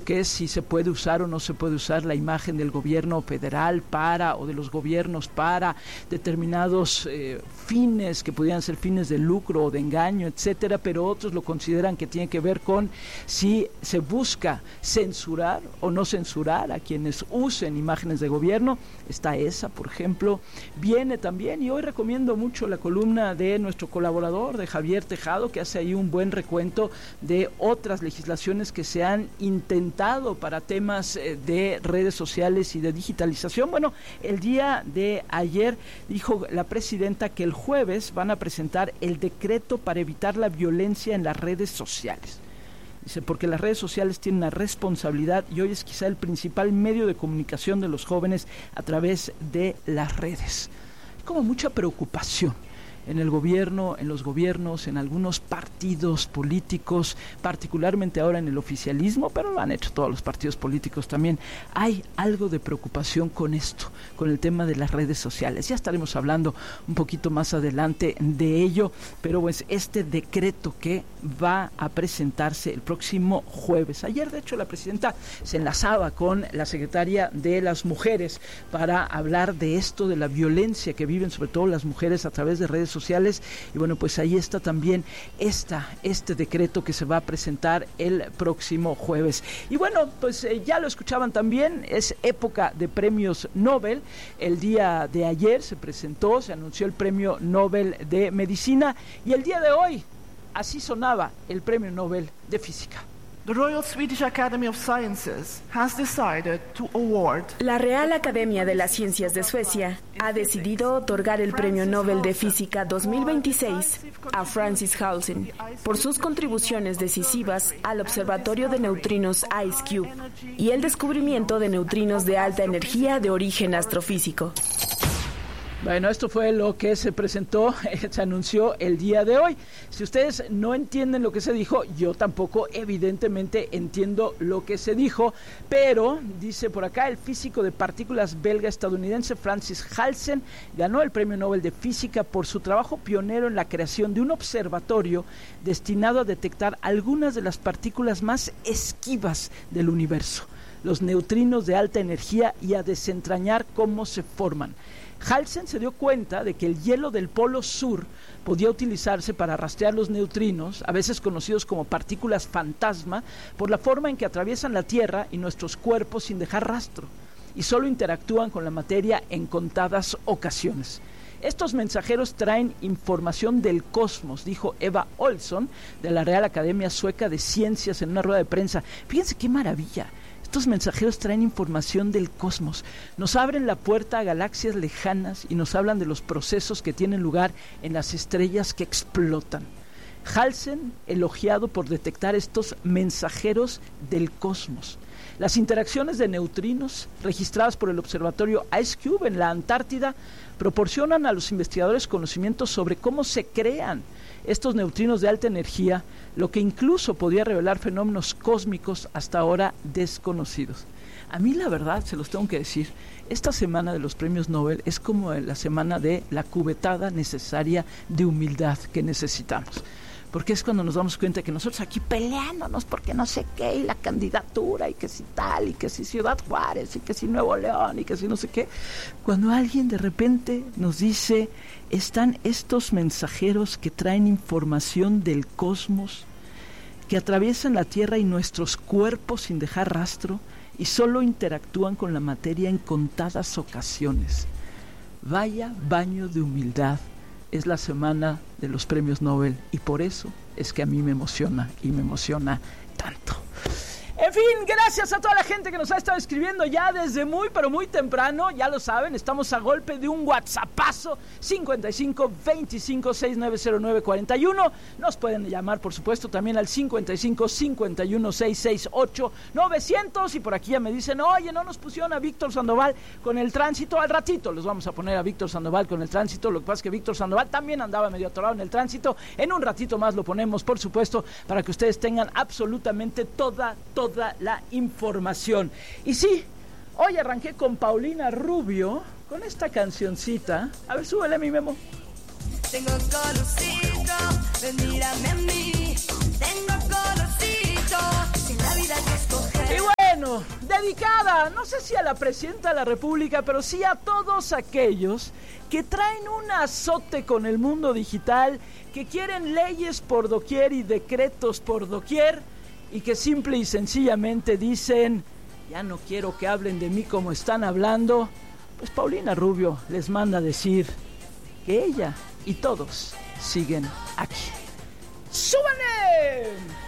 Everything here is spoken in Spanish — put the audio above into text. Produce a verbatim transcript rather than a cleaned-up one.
que es si se puede usar o no se puede usar la imagen del gobierno federal para, o de los gobiernos para determinados eh, fines que pudieran ser fines de lucro o de engaño, etcétera, pero otros lo consideran que tiene que ver con si se busca censurar o no censurar a quienes usen imágenes de gobierno. Está esa, por ejemplo, viene también, y hoy recomiendo mucho la columna de nuestro colaborador, de Javier Tejado, que hace ahí un buen recuento de otras legislaciones que se han intentado para temas eh, de redes sociales y de digitalización. Bueno, el día de ayer dijo la presidenta que el jueves van a presentar el decreto para evitar la violencia en las redes sociales. Dice, porque las redes sociales tienen una responsabilidad y hoy es quizá el principal medio de comunicación de los jóvenes a través de las redes. Hay como mucha preocupación en el gobierno, en los gobiernos, en algunos partidos políticos, particularmente ahora en el oficialismo, pero lo han hecho todos los partidos políticos también. Hay algo de preocupación con esto, con el tema de las redes sociales. Ya estaremos hablando un poquito más adelante de ello, pero pues este decreto que va a presentarse el próximo jueves. Ayer, de hecho, la presidenta se enlazaba con la secretaria de las mujeres para hablar de esto, de la violencia que viven sobre todo las mujeres a través de redes sociales. sociales y bueno, pues ahí está también esta, este decreto que se va a presentar el próximo jueves. Y bueno, pues eh, ya lo escuchaban también, es época de premios Nobel. El día de ayer se presentó, se anunció el premio Nobel de Medicina y el día de hoy así sonaba el premio Nobel de Física. The Royal Swedish Academy of Sciences has decided to award. La Real Academia de las Ciencias de Suecia ha decidido otorgar el Premio Nobel de Física dos mil veintiséis a Francis Halsen por sus contribuciones decisivas al Observatorio de Neutrinos IceCube y el descubrimiento de neutrinos de alta energía de origen astrofísico. Bueno, esto fue lo que se presentó, eh, se anunció el día de hoy. Si ustedes no entienden lo que se dijo, yo tampoco evidentemente entiendo lo que se dijo, pero dice por acá, el físico de partículas belga-estadounidense Francis Halsen ganó el Premio Nobel de Física por su trabajo pionero en la creación de un observatorio destinado a detectar algunas de las partículas más esquivas del universo, los neutrinos de alta energía, y a desentrañar cómo se forman. Halsen se dio cuenta de que el hielo del polo sur podía utilizarse para rastrear los neutrinos, a veces conocidos como partículas fantasma, por la forma en que atraviesan la Tierra y nuestros cuerpos sin dejar rastro, y solo interactúan con la materia en contadas ocasiones. Estos mensajeros traen información del cosmos, dijo Eva Olsson, de la Real Academia Sueca de Ciencias, en una rueda de prensa. Fíjense qué maravilla. Estos mensajeros traen información del cosmos, nos abren la puerta a galaxias lejanas y nos hablan de los procesos que tienen lugar en las estrellas que explotan. Halsen, elogiado por detectar estos mensajeros del cosmos. Las interacciones de neutrinos registradas por el observatorio IceCube en la Antártida proporcionan a los investigadores conocimientos sobre cómo se crean estos neutrinos de alta energía, lo que incluso podría revelar fenómenos cósmicos hasta ahora desconocidos. A mí, la verdad, se los tengo que decir, esta semana de los premios Nobel es como la semana de la cubetada necesaria de humildad que necesitamos. Porque es cuando nos damos cuenta que nosotros aquí peleándonos porque no sé qué, y la candidatura, y que si tal, y que si Ciudad Juárez, y que si Nuevo León, y que si no sé qué, cuando alguien de repente nos dice, están estos mensajeros que traen información del cosmos, que atraviesan la Tierra y nuestros cuerpos sin dejar rastro, y solo interactúan con la materia en contadas ocasiones. Vaya baño de humildad. Es la semana de los premios Nobel y por eso es que a mí me emociona y me emociona tanto. En fin, gracias a toda la gente que nos ha estado escribiendo ya desde muy, pero muy temprano. Ya lo saben, estamos a golpe de un WhatsAppazo, cincuenta y cinco, veinticinco, sesenta y nueve cero nueve, cuarenta y uno. Nos pueden llamar, por supuesto, también al cincuenta y cinco, cincuenta y uno, sesenta y seis, ocho, novecientos. Y por aquí ya me dicen, oye, no nos pusieron a Víctor Sandoval con el tránsito. Al ratito les vamos a poner a Víctor Sandoval con el tránsito. Lo que pasa es que Víctor Sandoval también andaba medio atorado en el tránsito. En un ratito más lo ponemos, por supuesto, para que ustedes tengan absolutamente toda, toda toda la información. Y sí, hoy arranqué con Paulina Rubio, con esta cancioncita. A ver, súbele, mi Memo. Tengo colorcito, ven, mírame a mí. Tengo colorcito, sin la vida que escoger. Y bueno, Rubio, dedicada, no sé si a la presidenta de la República, pero sí a todos aquellos que traen un azote con el mundo digital, que quieren leyes por doquier y decretos por doquier, y que simple y sencillamente dicen, ya no quiero que hablen de mí como están hablando. Pues Paulina Rubio les manda decir que ella y todos siguen aquí. ¡Súbanle!